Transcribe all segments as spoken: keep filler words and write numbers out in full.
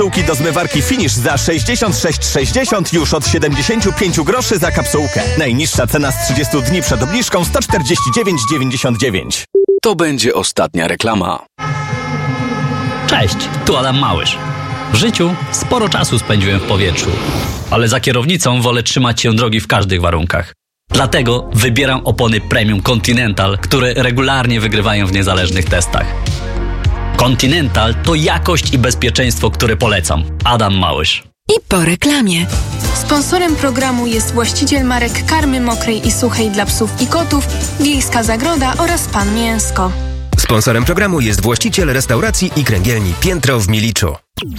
Kapsułki do zmywarki Finish za sześćdziesiąt sześć sześćdziesiąt już od siedemdziesiąt pięć groszy za kapsułkę. Najniższa cena z trzydziestu dni przed obniżką sto czterdzieści dziewięć dziewięćdziesiąt dziewięć. To będzie ostatnia reklama. Cześć, tu Adam Małysz. W życiu sporo czasu spędziłem w powietrzu, ale za kierownicą wolę trzymać się drogi w każdych warunkach. Dlatego wybieram opony Premium Continental, które regularnie wygrywają w niezależnych testach. Continental to jakość i bezpieczeństwo, które polecam. Adam Małysz. I po reklamie. Sponsorem programu jest właściciel marek karmy mokrej i suchej dla psów i kotów, Wiejska Zagroda oraz Pan Mięsko. Sponsorem programu jest właściciel restauracji i kręgielni Piętro w Miliczu.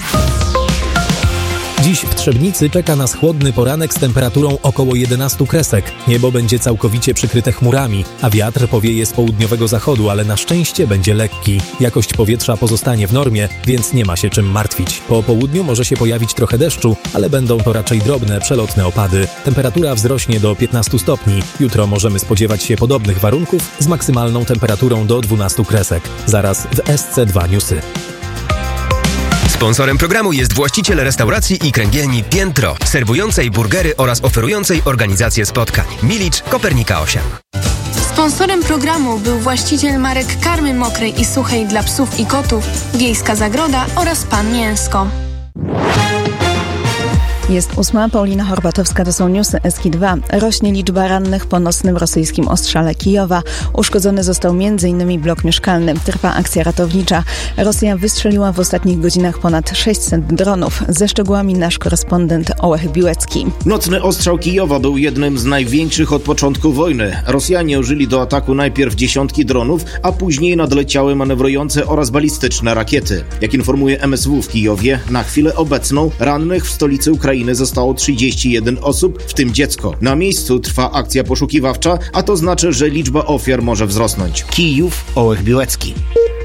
Dziś w Trzebnicy czeka nas chłodny poranek z temperaturą około jedenastu kresek. Niebo będzie całkowicie przykryte chmurami, a wiatr powieje z południowego zachodu, ale na szczęście będzie lekki. Jakość powietrza pozostanie w normie, więc nie ma się czym martwić. Po południu może się pojawić trochę deszczu, ale będą to raczej drobne, przelotne opady. Temperatura wzrośnie do piętnastu stopni. Jutro możemy spodziewać się podobnych warunków z maksymalną temperaturą do dwunastu kresek. Zaraz w S C dwa Newsy. Sponsorem programu jest właściciel restauracji i kręgielni Piętro, serwującej burgery oraz oferującej organizację spotkań. Milicz, Kopernika osiem. Sponsorem programu był właściciel marek karmy mokrej i suchej dla psów i kotów, Wiejska Zagroda oraz Pan Mięsko. Jest ósma, Paulina Horbatowska, to są newsy S K dwa. Rośnie liczba rannych po nocnym rosyjskim ostrzale Kijowa. Uszkodzony został między innymi blok mieszkalny. Trwa akcja ratownicza. Rosja wystrzeliła w ostatnich godzinach ponad sześćset dronów. Ze szczegółami nasz korespondent Ołech Biłecki. Nocny ostrzał Kijowa był jednym z największych od początku wojny. Rosjanie użyli do ataku najpierw dziesiątki dronów, a później nadleciały manewrujące oraz balistyczne rakiety. Jak informuje M S W w Kijowie, na chwilę obecną rannych w stolicy Ukrainy zostało trzydzieści jeden osób, w tym dziecko. Na miejscu trwa akcja poszukiwawcza, a to znaczy, że liczba ofiar może wzrosnąć. Kijów, Ołech Biłecki.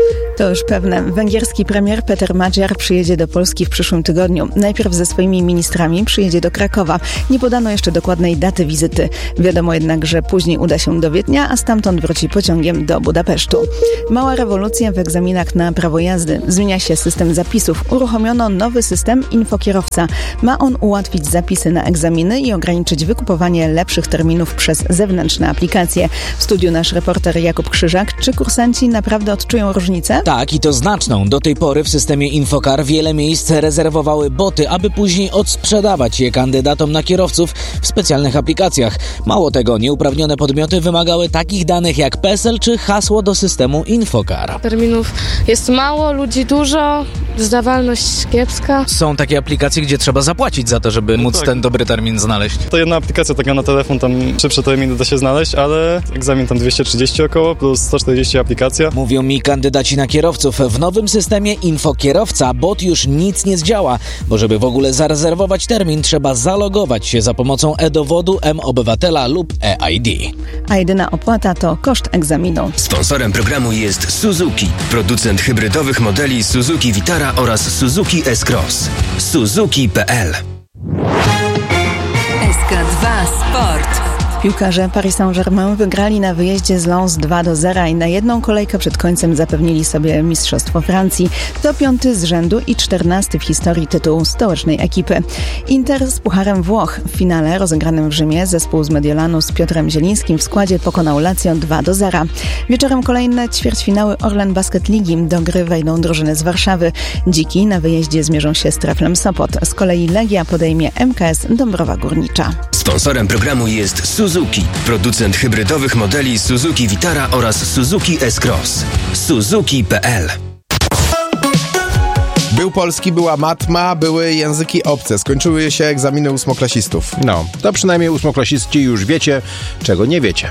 To już pewne. Węgierski premier Peter Magyar przyjedzie do Polski w przyszłym tygodniu. Najpierw ze swoimi ministrami przyjedzie do Krakowa. Nie podano jeszcze dokładnej daty wizyty. Wiadomo jednak, że później uda się do Wiednia, a stamtąd wróci pociągiem do Budapesztu. Mała rewolucja w egzaminach na prawo jazdy. Zmienia się system zapisów. Uruchomiono nowy system Infokierowca. Ma on ułatwić zapisy na egzaminy i ograniczyć wykupowanie lepszych terminów przez zewnętrzne aplikacje. W studiu nasz reporter Jakub Krzyżak. Czy kursanci naprawdę odczują różnicę? Tak, i to znaczną. Do tej pory w systemie Infokar wiele miejsc rezerwowały boty, aby później odsprzedawać je kandydatom na kierowców w specjalnych aplikacjach. Mało tego, nieuprawnione podmioty wymagały takich danych jak PESEL czy hasło do systemu Infokar. Terminów jest mało, ludzi dużo, zdawalność kiepska. Są takie aplikacje, gdzie trzeba zapłacić za to, żeby móc tak. ten dobry termin znaleźć. To jedna aplikacja taka na telefon, tam szybsze terminy da się znaleźć, ale egzamin tam dwieście trzydzieści około, plus sto czterdzieści aplikacja. Mówią mi kandydaci na kierowców. W nowym systemie Infokierowca bot już nic nie zdziała, bo żeby w ogóle zarezerwować termin, trzeba zalogować się za pomocą e-dowodu, M-Obywatela lub e-I D. A jedyna opłata to koszt egzaminu. Sponsorem programu jest Suzuki, producent hybrydowych modeli Suzuki Vitara oraz Suzuki S-Cross. Suzuki kropka p l. S K dwa Sport. Piłkarze Paris Saint-Germain wygrali na wyjeździe z Lens dwa do zera i na jedną kolejkę przed końcem zapewnili sobie Mistrzostwo Francji. To piąty z rzędu i czternasty w historii tytuł stołecznej ekipy. Inter z Pucharem Włoch. W finale rozegranym w Rzymie zespół z Mediolanu z Piotrem Zielińskim w składzie pokonał Lazio dwa do zera. Wieczorem kolejne ćwierćfinały Orlen Basket Ligi. Do gry wejdą drużyny z Warszawy. Dziki na wyjeździe zmierzą się z Treflem Sopot. Z kolei Legia podejmie M K S Dąbrowa Górnicza. Sponsorem programu jest Suzuki, producent hybrydowych modeli Suzuki Vitara oraz Suzuki S-Cross. Suzuki kropka p l. Był polski, była matma, były języki obce. Skończyły się egzaminy ósmoklasistów. No, to przynajmniej ósmoklasiści już wiecie, czego nie wiecie.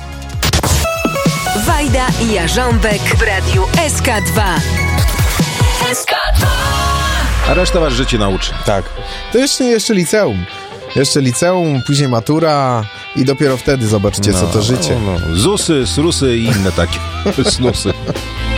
Wajda i Jarząbek w radiu S K dwa. S K dwa. A reszta was życie nauczy. Tak. To jeszcze, jeszcze liceum. Jeszcze liceum, później matura i dopiero wtedy zobaczycie, no, co to życie. No, no. Zusy, srusy i inne takie snusy.